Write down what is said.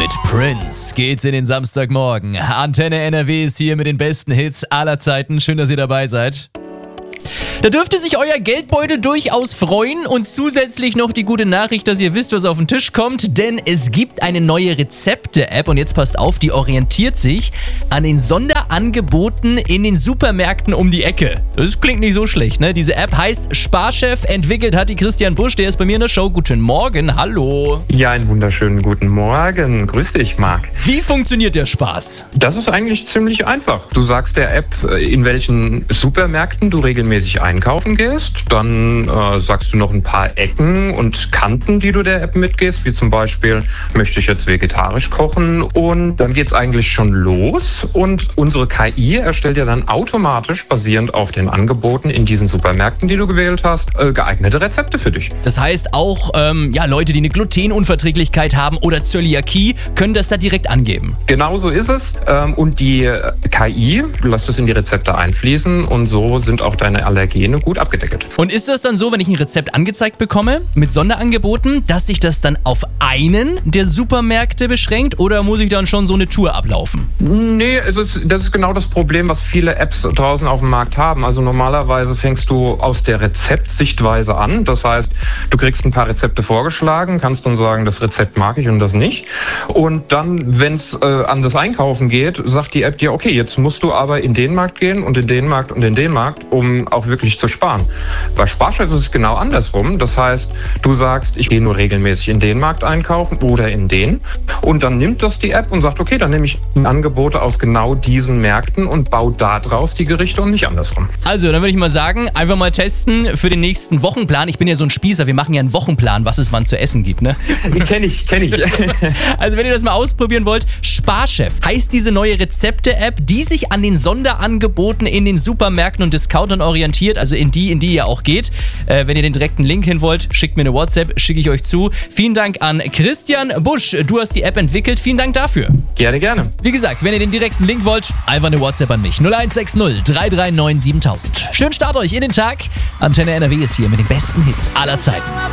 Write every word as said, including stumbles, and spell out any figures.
Mit Prince geht's in den Samstagmorgen. Antenne N R W ist hier mit den besten Hits aller Zeiten. Schön, dass ihr dabei seid. Da dürfte sich euer Geldbeutel durchaus freuen und zusätzlich noch die gute Nachricht, dass ihr wisst, was auf den Tisch kommt, denn es gibt eine neue Rezepte-App und jetzt passt auf, die orientiert sich an den Sonderangeboten in den Supermärkten um die Ecke. Das klingt nicht so schlecht, ne? Diese App heißt Sparchef, entwickelt hat die Christian Busch, der ist bei mir in der Show. Guten Morgen, hallo. Ja, einen wunderschönen guten Morgen. Grüß dich, Marc. Wie funktioniert der Spaß? Das ist eigentlich ziemlich einfach. Du sagst der App, in welchen Supermärkten du regelmäßig einkaufen gehst. Dann äh, sagst du noch ein paar Ecken und Kanten, die du der App mitgehst, wie zum Beispiel, möchte ich jetzt vegetarisch kochen? Und dann geht's eigentlich schon los. Und unsere K I erstellt ja dann automatisch, basierend auf den Angeboten in diesen Supermärkten, die du gewählt hast, äh, geeignete Rezepte für dich. Das heißt auch, ähm, ja, Leute, die eine Glutenunverträglichkeit haben oder Zöliakie, können das da direkt angeben. Genau so ist es. Ähm, und die K I lässt es in die Rezepte einfließen und so sind auch deine Allergene gut abgedeckelt. Und ist das dann so, wenn ich ein Rezept angezeigt bekomme mit Sonderangeboten, dass sich das dann auf einen der Supermärkte beschränkt oder muss ich dann schon so eine Tour ablaufen? Nee, es ist, das ist genau das Problem, was viele Apps draußen auf dem Markt haben. Also normalerweise fängst du aus der Rezeptsichtweise an. Das heißt, du kriegst ein paar Rezepte vorgeschlagen, kannst dann sagen, das Rezept mag ich und das nicht. Und dann, wenn es äh, an das Einkaufen geht, sagt die App dir, okay, jetzt musst du aber in den Markt gehen und in den Markt und in den Markt, um auch wirklich zu sparen. Bei Sparchef ist es genau andersrum. Das heißt, du sagst, ich gehe nur regelmäßig in den Markt einkaufen oder in den. Und dann nimmt das die App und sagt, okay, dann nehme ich Angebote aus genau diesen Märkten und baue da draus die Gerichte und nicht andersrum. Also, dann würde ich mal sagen, einfach mal testen für den nächsten Wochenplan. Ich bin ja so ein Spießer, wir machen ja einen Wochenplan, was es wann zu essen gibt, ne? Kenn ich, kenn ich. Also, wenn ihr das mal ausprobieren wollt, Sparchef heißt diese neue Rezepte-App, die sich an den Sonderangeboten in den Supermärkten und Discountern orientiert, also in die, in die ihr auch geht. Äh, wenn ihr den direkten Link hin wollt, schickt mir eine WhatsApp, schicke ich euch zu. Vielen Dank an Christian Busch, du hast die App entwickelt, vielen Dank dafür. Gerne, gerne. Wie gesagt, wenn ihr den direkten Link wollt, einfach eine WhatsApp an mich. null eins sechs null drei drei neun siebentausend. Schönen Start euch in den Tag. Antenne N R W ist hier mit den besten Hits aller Zeiten.